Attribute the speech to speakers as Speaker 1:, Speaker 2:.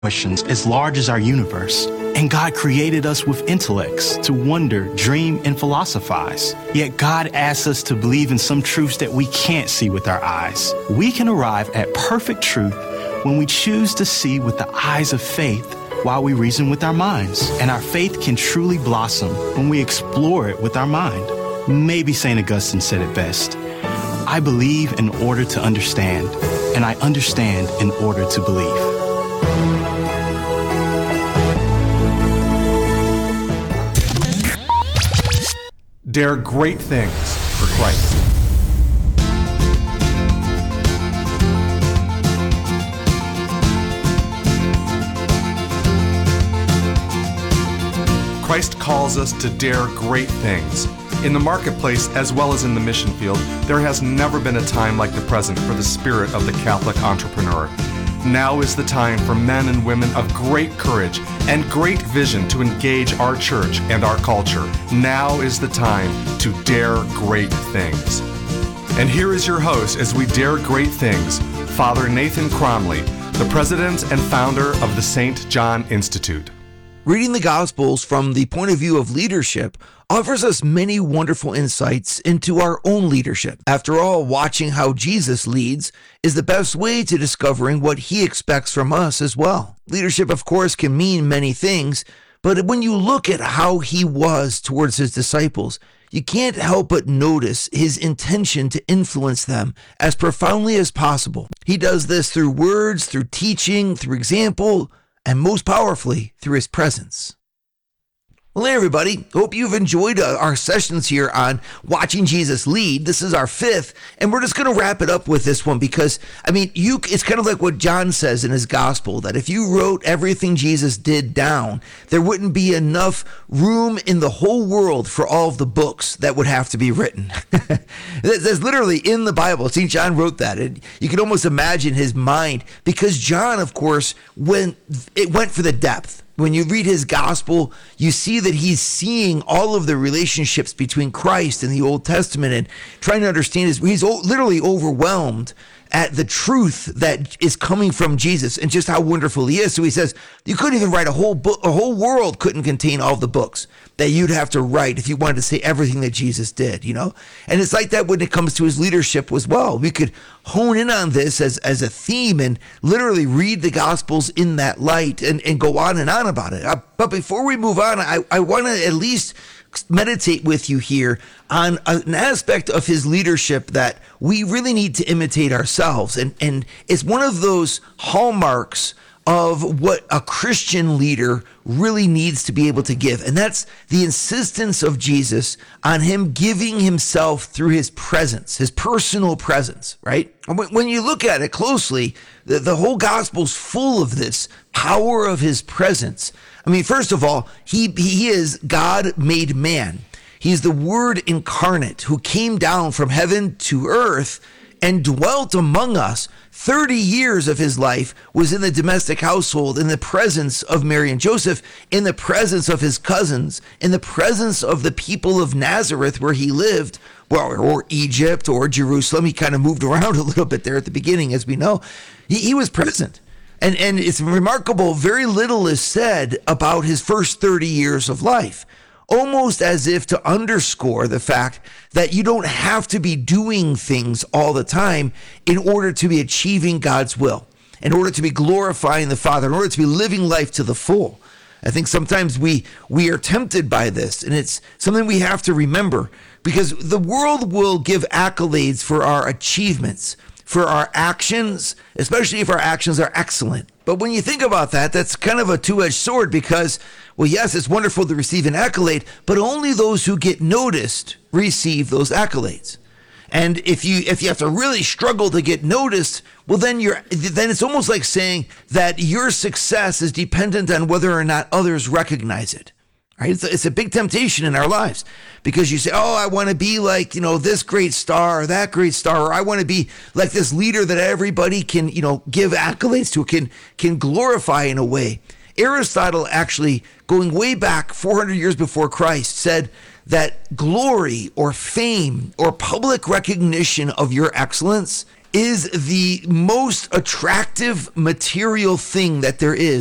Speaker 1: questions as large as our universe. And God created us with intellects to wonder, dream, and philosophize. Yet God asks us to believe in some truths that we can't see with our eyes. We can arrive at perfect truth when we choose to see with the eyes of faith while we reason with our minds. And our faith can truly blossom when we explore it with our mind. Maybe St. Augustine said it best. I believe in order to understand, and I understand in order to believe.
Speaker 2: Dare great things for Christ. Christ calls us to dare great things. In the marketplace, as well as in the mission field, there has never been a time like the present for the spirit of the Catholic entrepreneur. Now is the time for men and women of great courage and great vision to engage our church and our culture. Now is the time to dare great things. And here is your host as we dare great things, Father Nathan Cromly, the president and founder of the St. John Institute.
Speaker 3: Reading the Gospels from the point of view of leadership offers us many wonderful insights into our own leadership. After all, watching how Jesus leads is the best way to discovering what he expects from us as well. Leadership, of course, can mean many things, but when you look at how he was towards his disciples, you can't help but notice his intention to influence them as profoundly as possible. He does this through words, through teaching, through example, and most powerfully, through his presence. Well, hey, everybody. Hope you've enjoyed our sessions here on Watching Jesus Lead. This is our fifth, and we're just going to wrap it up with this one because, it's kind of like what John says in his gospel, that if you wrote everything Jesus did down, there wouldn't be enough room in the whole world for all of the books that would have to be written. That's literally in the Bible. St. John wrote that. And you can almost imagine his mind, because John, of course, went for the depth. When you read his gospel, you see that he's seeing all of the relationships between Christ and the Old Testament and trying to understand he's literally overwhelmed at the truth that is coming from Jesus and just how wonderful he is. So he says, you couldn't even write a whole book, a whole world couldn't contain all the books that you'd have to write if you wanted to say everything that Jesus did, And it's like that when it comes to his leadership as well. We could hone in on this as a theme and literally read the Gospels in that light and go on and on about it. But before we move on, I want to at least meditate with you here on an aspect of his leadership that we really need to imitate ourselves. And it's one of those hallmarks of what a Christian leader really needs to be able to give. And that's the insistence of Jesus on him giving himself through his presence, his personal presence, right? When you look at it closely, the whole gospel's full of this power of his presence. First of all, he is God made man. He's the Word incarnate who came down from heaven to earth and dwelt among us. 30 years of his life was in the domestic household, in the presence of Mary and Joseph, in the presence of his cousins, in the presence of the people of Nazareth where he lived, or Egypt or Jerusalem. He kind of moved around a little bit there at the beginning, as we know. He was present. And it's remarkable, very little is said about his first 30 years of life, almost as if to underscore the fact that you don't have to be doing things all the time in order to be achieving God's will, in order to be glorifying the Father, in order to be living life to the full. I think sometimes we are tempted by this, and it's something we have to remember, because the world will give accolades for our achievements, for our actions, especially if our actions are excellent. But when you think about that, that's kind of a two-edged sword because, well, yes, it's wonderful to receive an accolade, but only those who get noticed receive those accolades. And if you have to really struggle to get noticed, well, then it's almost like saying that your success is dependent on whether or not others recognize it. Right? It's a big temptation in our lives because you say, oh, I want to be like, this great star or that great star, or I want to be like this leader that everybody can, give accolades to, can glorify in a way. Aristotle actually, going way back 400 years before Christ, said that glory or fame or public recognition of your excellence is the most attractive material thing that there is